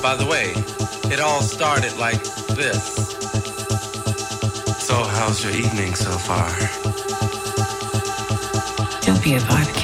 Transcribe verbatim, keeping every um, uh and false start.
By the way, it all started like this. So how's your evening so far? Don't be a barbecue.